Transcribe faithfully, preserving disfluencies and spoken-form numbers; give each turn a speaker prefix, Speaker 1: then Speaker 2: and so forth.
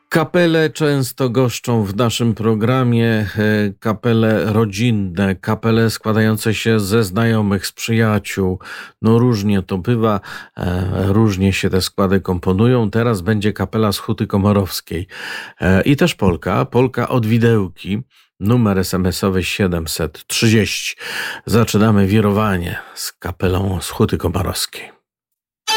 Speaker 1: Kapele często goszczą w naszym programie, e, kapele rodzinne, kapele składające się ze znajomych, z przyjaciół. No różnie to bywa, e, różnie się te składy komponują. Teraz będzie kapela z Huty Komorowskiej e, i też Polka, Polka od Widełki. Numer es em esowy siedemset trzydzieści. Zaczynamy wirowanie z kapelą z Huty Komorowskiej.